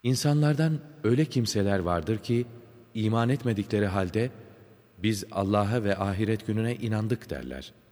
İnsanlardan öyle kimseler vardır ki, iman etmedikleri halde, biz Allah'a ve ahiret gününe inandık derler.